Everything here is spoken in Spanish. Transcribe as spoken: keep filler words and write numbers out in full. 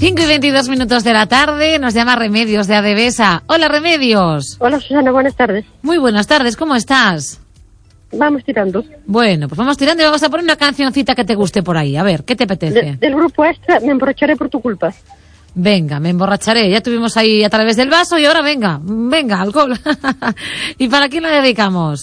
cinco y veintidós minutos de la tarde, nos llama Remedios de Adevesa. Hola, Remedios. Hola, Susana, buenas tardes. Muy buenas tardes, ¿cómo estás? Vamos tirando. Bueno, pues vamos tirando y vamos a poner una cancioncita que te guste por ahí. A ver, ¿qué te apetece? De, del grupo Extra, Me emborracharé por tu culpa. Venga, me emborracharé. Ya tuvimos ahí a través del vaso y ahora venga, venga, alcohol. ¿Y para quién la dedicamos?